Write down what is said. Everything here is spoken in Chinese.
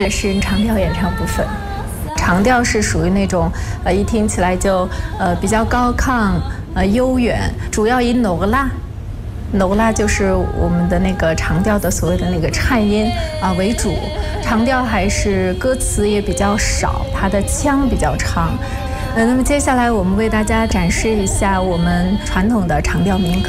是长调演唱部分。长调是属于那种一听起来就比较高亢悠远，主要以诺拉就是我们的那个长调的所谓的那个颤音为主。长调还是歌词也比较少，它的腔比较长。那么接下来我们为大家展示一下我们传统的长调民歌。